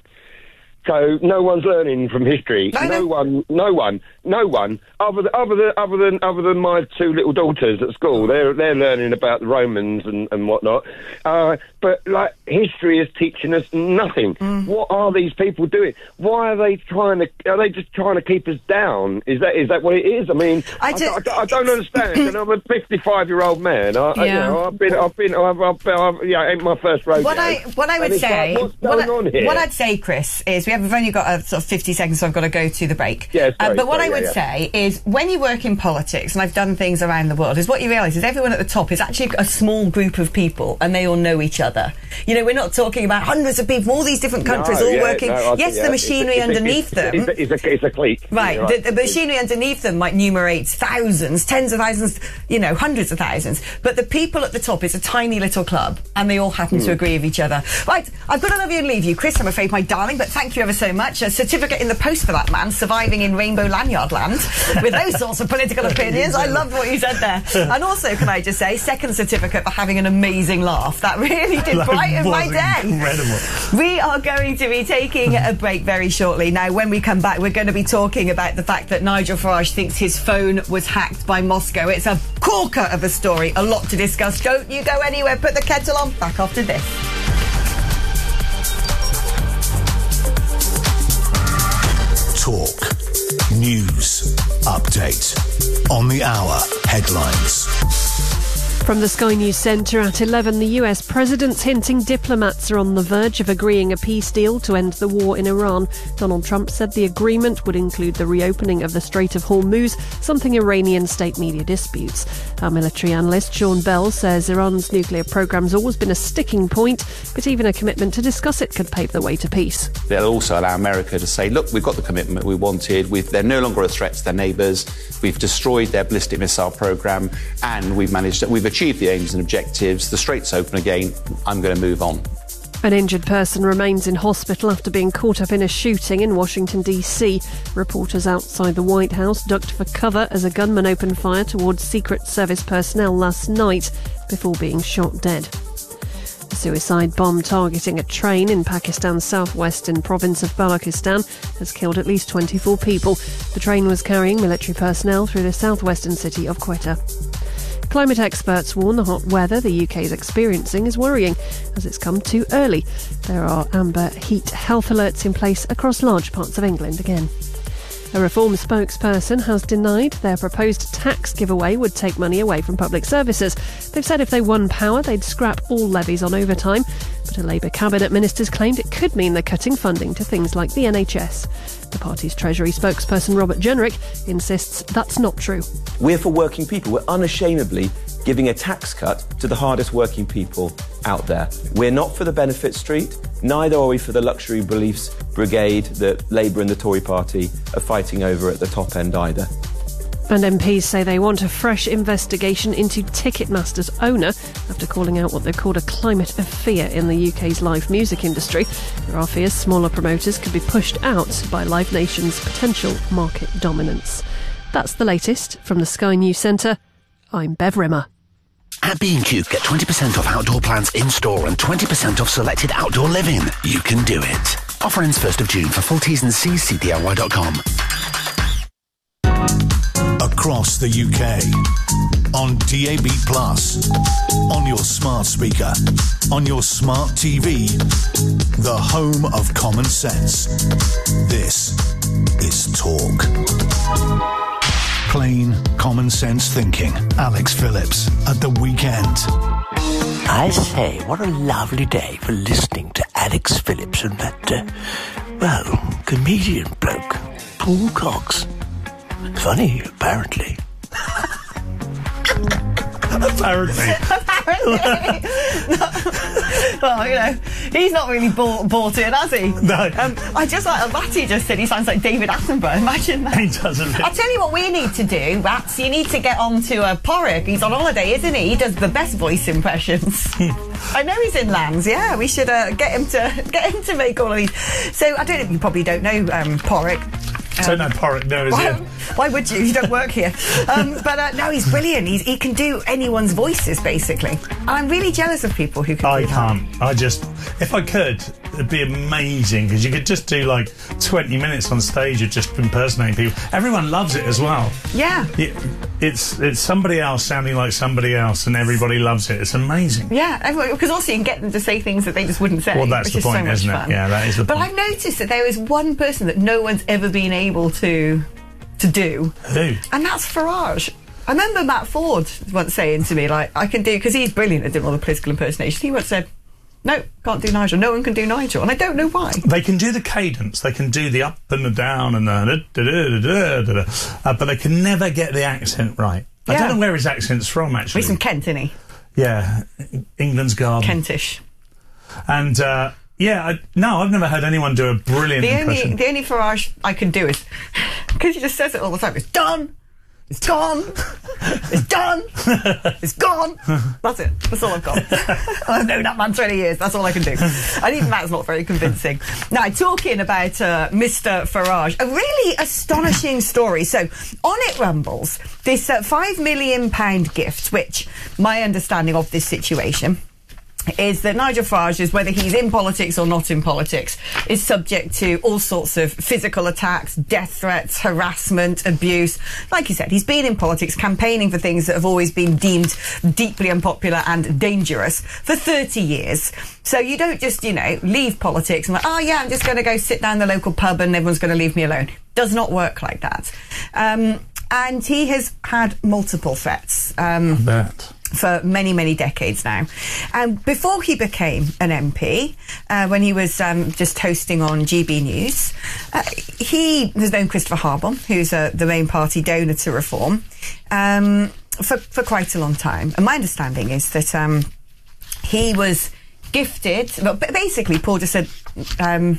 So no one's learning from history. No, no no. one, no one, no one. Other than, other than, other than, other than my two little daughters at school, they're they're learning about the Romans and, and whatnot. Uh, but like history is teaching us nothing. Mm. What are these people doing? Why are they trying to? Are they just trying to keep us down? Is that is that what it is? I mean, I, I, just, I, I don't understand. And I'm a fifty-five-year-old man. I, Yeah. I, you know, I've been, I've been, I've, I've, been, I've yeah, it ain't my first rodeo. What I what I would And it's say, like, what's what, going I, on here? what I'd say, Chris, is we have we've only got a sort of fifty seconds, so I've got to go to the break. Yeah, sorry, uh, but what sorry, I would yeah, yeah. say is, when you work in politics, and I've done things around the world, is what you realise is everyone at the top is actually a small group of people, and they all know each other. You know, we're not talking about hundreds of people from all these different countries No, all yeah, working. no, I yes, think, the yeah, machinery it's, it's, underneath it's, them. It's, it's, it's, a, it's a clique. Right, Right. the, the machinery underneath them might numerate thousands, tens of thousands, you know, hundreds of thousands. But the people at the top is a tiny little club, and they all happen Mm. to agree with each other. Right, I've got to love you and leave you, Chris, I'm afraid, my darling, but thank you ever so much. A certificate in the post for that man, surviving in Rainbow Lanyard land with those sorts of political opinions. I loved what you said there. And also, can I just say, second certificate for having an amazing laugh. That really did That brighten my was day. incredible. We are going to be taking a break very shortly. Now, when we come back, we're going to be talking about the fact that Nigel Farage thinks his phone was hacked by Moscow. It's a corker of a story, a lot to discuss. Don't you go anywhere. Put the kettle on. Back after this. Talk, the hour headlines. From the Sky News Centre at eleven, the U S president's hinting diplomats are on the verge of agreeing a peace deal to end the war in Iran. Donald Trump said the agreement would include the reopening of the Strait of Hormuz, something Iranian state media disputes. Our military analyst Sean Bell says Iran's nuclear programme's always been a sticking point, but even a commitment to discuss it could pave the way to peace. They'll also allow America to say, look, we've got the commitment we wanted, we've, they're no longer a threat to their neighbours, we've destroyed their ballistic missile programme, and we've managed that we've achieved the aims and objectives, the strait's open again, I'm going to move on. An injured person remains in hospital after being caught up in a shooting in Washington, D C. Reporters outside the White House ducked for cover as a gunman opened fire towards Secret Service personnel last night before being shot dead. A suicide bomb targeting a train in Pakistan's southwestern province of Balochistan has killed at least twenty-four people. The train was carrying military personnel through the southwestern city of Quetta. Climate experts warn the hot weather the U K is experiencing is worrying, as it's come too early. There are amber heat health alerts in place across large parts of England again. A Reform spokesperson has denied their proposed tax giveaway would take money away from public services. They've said if they won power, they'd scrap all levies on overtime. But a Labour cabinet minister's claimed it could mean they're cutting funding to things like the N H S. The party's Treasury spokesperson Robert Jenrick insists that's not true. We're for working people. We're unashamedly giving a tax cut to the hardest working people out there. We're not for the benefit street, neither are we for the luxury beliefs brigade that Labour and the Tory party are fighting over at the top end either. And M Ps say they want a fresh investigation into Ticketmaster's owner after calling out what they've called a climate of fear in the U K's live music industry. There are fears smaller promoters could be pushed out by Live Nation's potential market dominance. That's the latest from the Sky News Centre. I'm Bev Rimmer. At B and Q, get twenty percent off outdoor plants in-store and twenty percent off selected outdoor living. You can do it. Offer ends first of June. For full T's and C's, c d l y dot com. Across the U K, on D A B plus, on your smart speaker, on your smart T V, the home of common sense. This is Talk. Plain common sense thinking. Alex Phillips at the weekend. I say, what a lovely day for listening to Alex Phillips and that, uh, well, comedian bloke, Paul Cox. Funny, apparently. Apparently. Apparently. Well, you know, he's not really bought, bought in, has he? No. Um, I just like what he just said. He sounds like David Attenborough. Imagine that. He doesn't. I'll tell you what we need to do, Rats. You need to get on to uh, Porrick. He's on holiday, isn't he? He does the best voice impressions. I know he's in Lands. Yeah, we should uh, get him to get him to make all of these. So I don't know. You probably don't know um, Porrick. So um, no Porrick, no, is why, it? Why would you? You don't work here. Um, but uh, no, he's brilliant. He's, he can do anyone's voices, basically. I'm really jealous of people who can I do that. can't. I just, if I could, it'd be amazing, because you could just do like twenty minutes on stage of just impersonating people. Everyone loves it as well. Yeah. It, it's it's somebody else sounding like somebody else, and everybody loves it. It's amazing. Yeah, because also you can get them to say things that they just wouldn't say. Well, that's which the is point, so much isn't fun. it? Yeah, that is the but point. I've noticed that there is one person that no one's ever been able to to do. Who? And that's Farage. I remember Matt Ford once saying to me, like, I can do, because he's brilliant at doing all the political impersonations, he once said, no, can't do Nigel. No one can do Nigel. And I don't know why. They can do the cadence. They can do the up and the down and the da, da, da, da, da, da, uh, but they can never get the accent right. I Yeah. don't know where his accent's from, actually. He's from Kent, isn't he? Yeah, England's Garden. Kentish. And, uh, yeah, I, no, I've never heard anyone do a brilliant The only, impression. the only Farage I can do is, because he just says it all the time, it's done, it's gone, it's done, it's gone. That's it. That's all I've got. I've known that man twenty years. That's all I can do. And even that's not very convincing. Now, talking about uh, Mister Farage, a really astonishing story. So, on It Rumbles, this uh, five million pound gift, which my understanding of this situation is that Nigel Farage, is whether he's in politics or not in politics, is subject to all sorts of physical attacks, death threats, harassment, abuse. Like you said, he's been in politics campaigning for things that have always been deemed deeply unpopular and dangerous for thirty years. So you don't just, you know, leave politics and like, oh yeah, I'm just going to go sit down in the local pub and everyone's going to leave me alone. Does not work like that. Um, and he has had multiple threats. Um, That. For many, many decades now. And before he became an M P, uh, when he was um, just hosting on G B News, uh, he has known Christopher Harborne, who's uh, the main party donor to reform, um, for, for quite a long time. And my understanding is that um, he was gifted, well, basically, Paul just said, um,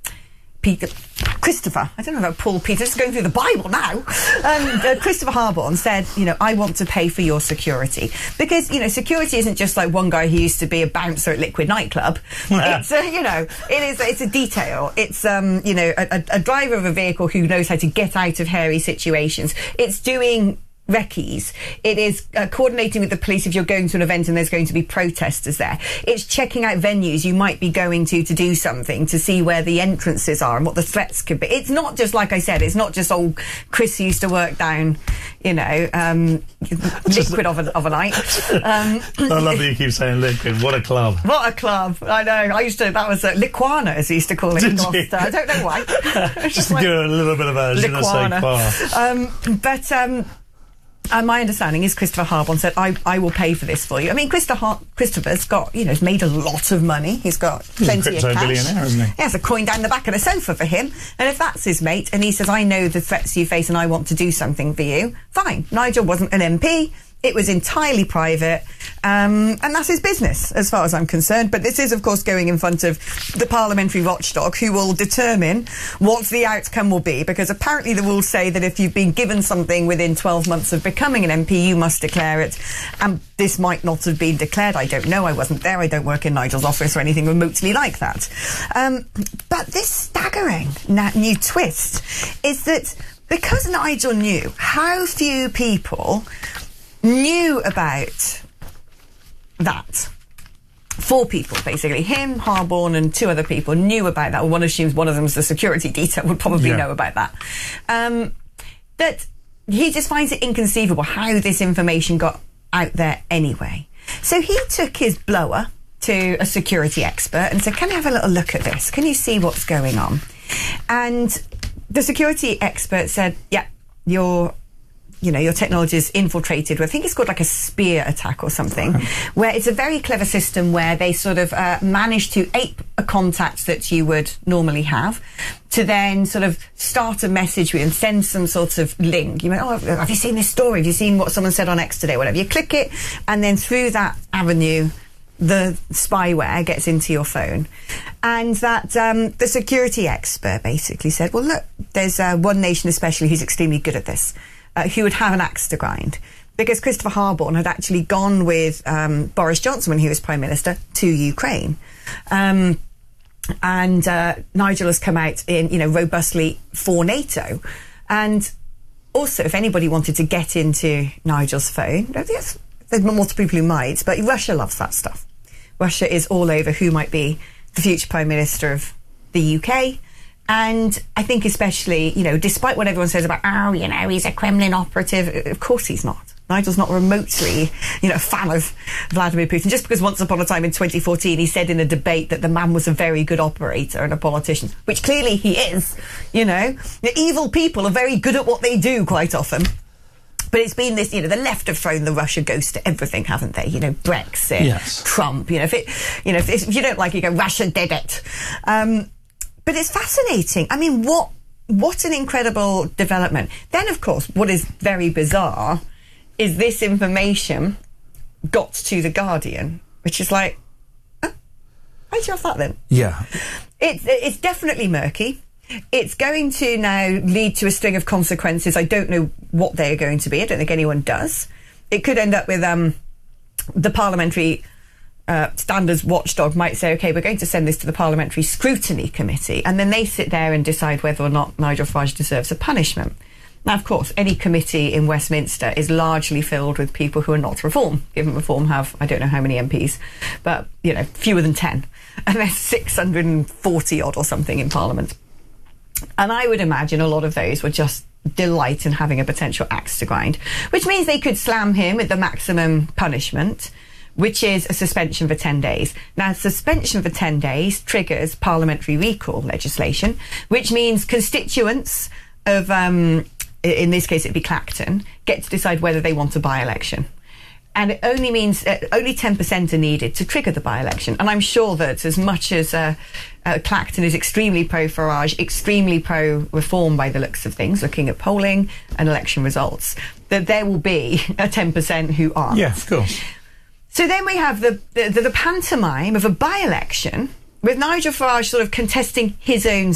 Peter, Christopher, I don't know about Paul Peter, just going through the Bible now. Um, uh, Christopher Harborne said, you know, I want to pay for your security. Because, you know, security isn't just like one guy who used to be a bouncer at Liquid Nightclub. It's, uh, you know, it is, it's a detail. It's, um, you know, a, a driver of a vehicle who knows how to get out of hairy situations. It's doing recce's. It is uh, coordinating with the police if you're going to an event and there's going to be protesters there. It's checking out venues you might be going to to do something, to see where the entrances are and what the threats could be. It's not just, like I said, it's not just old Chris used to work down, you know, um, liquid of a, of a night. Um, I love that you keep saying liquid. What a club. What a club. I know. I used to, that was uh, Liquana, as he used to call it in Gloucester. I don't know why. Just to do a little bit of a je ne sais quoi. Um, but, um, And my understanding is Christopher Harborne said, I, I will pay for this for you. I mean, Christopher Har- Christopher's got, you know, he's made a lot of money. He's got He's plenty a crypto of cash. billionaire, isn't he? He has a coin down the back of a sofa for him. And if that's his mate, and he says, I know the threats you face and I want to do something for you, fine. Nigel wasn't an M P. It was entirely private, um, and that's his business, as far as I'm concerned. But this is, of course, going in front of the parliamentary watchdog, who will determine what the outcome will be, because apparently the rules say that if you've been given something within twelve months of becoming an M P, you must declare it. And this might not have been declared. I don't know. I wasn't there. I don't work in Nigel's office or anything remotely like that. Um, but this staggering na- new twist is that because Nigel knew how few people knew about that. Four people, basically. Him, Harborne, and two other people knew about that. Well, one assumes one of them's the security detail, would probably Yeah. know about that. Um, that he just finds it inconceivable how this information got out there anyway. So he took his blower to a security expert and said, can you have a little look at this? Can you see what's going on? And the security expert said, yeah, you're you know, your technology is infiltrated with, I think it's called like a spear attack or something, where it's a very clever system where they sort of uh, manage to ape a contact that you would normally have, to then sort of start a message with and send some sort of link. You know, oh, have you seen this story? Have you seen what someone said on X today? Whatever. You click it, and then through that avenue, the spyware gets into your phone. And that um, the security expert basically said, well, look, there's uh, one nation especially who's extremely good at this. Uh, who would have an axe to grind, because Christopher Harborne had actually gone with um, Boris Johnson when he was Prime Minister to Ukraine. Um, and uh, Nigel has come out in, you know, robustly for NATO. And also, if anybody wanted to get into Nigel's phone, yes, there's multiple people who might, but Russia loves that stuff. Russia is all over who might be the future Prime Minister of the U K. And I think especially, you know, despite what everyone says about, oh, you know, he's a Kremlin operative, of course he's not. Nigel's not remotely, you know, a fan of Vladimir Putin, just because once upon a time in twenty fourteen he said in a debate that the man was a very good operator and a politician, which clearly he is, you know. The evil people are very good at what they do quite often. But it's been this, you know, the left have thrown the Russia ghost to everything, haven't they? You know, Brexit, yes. Trump, you know, if it, you know, if, if you don't like it, you go, Russia did it. Um, But it's fascinating. I mean, what what an incredible development. Then, of course, what is very bizarre is this information got to The Guardian, which is like, oh, how'd you have that then? Yeah. It's, it's definitely murky. It's going to now lead to a string of consequences. I don't know what they are going to be. I don't think anyone does. It could end up with um, the parliamentary Uh, standards watchdog might say, OK, we're going to send this to the Parliamentary Scrutiny Committee, and then they sit there and decide whether or not Nigel Farage deserves a punishment. Now, of course, any committee in Westminster is largely filled with people who are not Reform, given Reform have, I don't know how many M Ps, but, you know, fewer than ten. And there's six hundred forty odd or something in Parliament. And I would imagine a lot of those would just delight in having a potential axe to grind, which means they could slam him with the maximum punishment, which is a suspension for ten days. Now, suspension for ten days triggers parliamentary recall legislation, which means constituents of um, in this case it'd be Clacton, get to decide whether they want a by-election. And it only means uh, only ten percent are needed to trigger the by-election. And I'm sure that as much as uh, uh, Clacton is extremely pro-Farage, extremely pro-reform by the looks of things, looking at polling and election results, that there will be a ten percent who aren't. Yeah, of course. So then we have the, the, the pantomime of a by-election with Nigel Farage sort of contesting his own